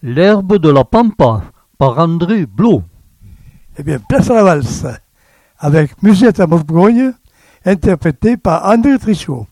L'herbe de la Pampa, par André Blot. Eh bien, place à la valse, avec Musette à Bourgogne, interprétée par André Trichot.